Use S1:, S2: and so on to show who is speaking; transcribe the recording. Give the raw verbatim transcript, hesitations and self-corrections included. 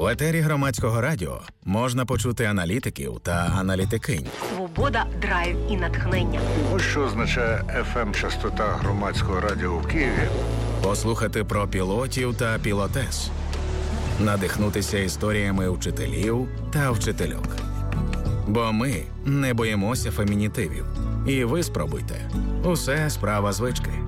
S1: В етері Громадського радіо можна почути аналітиків та аналітикинь.
S2: Свобода, драйв і натхнення.
S3: Ось що означає еф ем-частота Громадського радіо в Києві.
S1: Послухати про пілотів та пілотес. Надихнутися історіями вчителів та вчительок. Бо ми не боїмося фемінітивів. І ви спробуйте. Усе справа звички.